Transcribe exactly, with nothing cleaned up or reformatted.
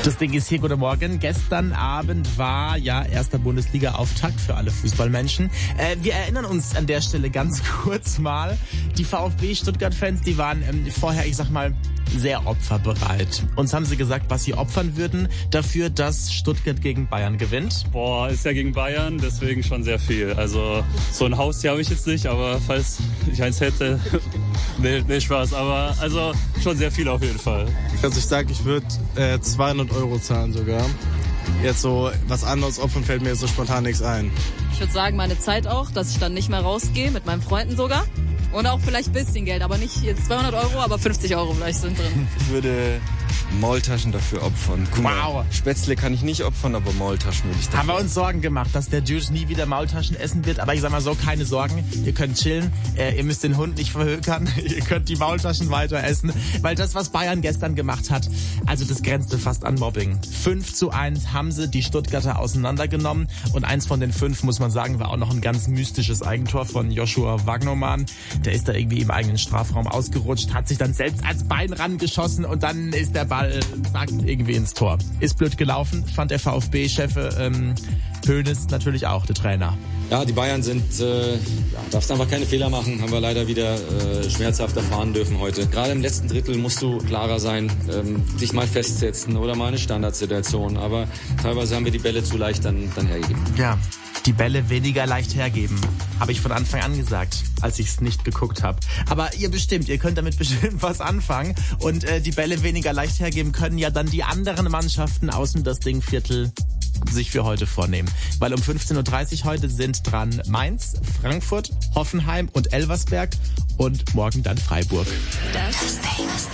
Das Ding ist hier, guten Morgen. Gestern Abend war ja erster Bundesliga-Auftakt für alle Fußballmenschen. Äh, wir erinnern uns an der Stelle ganz kurz mal. Die VfB-Stuttgart-Fans, die waren ähm, vorher, ich sag mal, sehr opferbereit. Uns haben sie gesagt, was sie opfern würden dafür, dass Stuttgart gegen Bayern gewinnt. Boah, ist ja gegen Bayern, deswegen schon sehr viel. Also so ein Haustier habe ich jetzt nicht, aber falls ich eins hätte, nee, nee, Spaß. Aber also schon sehr viel auf jeden Fall. Also ich sag, ich würde äh, zweihundert Euro zahlen sogar. Jetzt so was anderes opfern fällt mir jetzt so spontan nichts ein. Ich würde sagen, meine Zeit auch, dass ich dann nicht mehr rausgehe, mit meinen Freunden sogar. Und auch vielleicht ein bisschen Geld, aber nicht jetzt zweihundert Euro, aber fünfzig Euro vielleicht sind drin. Ich würde Maultaschen dafür opfern. Guck mal, Wow. Spätzle kann ich nicht opfern, aber Maultaschen würde ich dafür. Haben wir uns Sorgen gemacht, dass der Dude nie wieder Maultaschen essen wird. Aber ich sag mal so, keine Sorgen. Ihr könnt chillen. Äh, ihr müsst den Hund nicht verhökern. Ihr könnt die Maultaschen weiter essen. Weil das, was Bayern gestern gemacht hat, also das grenzte fast an Mobbing. fünf zu eins haben sie die Stuttgarter auseinandergenommen. Und eins von den fünf, muss man sagen, war auch noch ein ganz mystisches Eigentor von Joshua Wagnermann. Der ist da irgendwie im eigenen Strafraum ausgerutscht, hat sich dann selbst ans Bein rangeschossen und dann ist der Ball, zack, irgendwie ins Tor. Ist blöd gelaufen, fand der VfB-Chef ähm, Hoeneß natürlich auch, der Trainer. Ja, die Bayern sind, äh, ja, darfst einfach keine Fehler machen, haben wir leider wieder äh, schmerzhaft erfahren dürfen heute. Gerade im letzten Drittel musst du klarer sein, ähm, dich mal festsetzen oder mal eine Standardsituation, aber teilweise haben wir die Bälle zu leicht dann, dann hergegeben. Ja, die Bälle weniger leicht hergeben, habe ich von Anfang an gesagt, als ich es nicht geguckt habe. Aber ihr bestimmt, ihr könnt damit bestimmt was anfangen und äh, die Bälle weniger leicht hergeben können ja dann die anderen Mannschaften außen das Ding-Viertel sich für heute vornehmen. Weil um fünfzehn Uhr dreißig heute sind dran Mainz, Frankfurt, Hoffenheim und Elversberg und morgen dann Freiburg. Das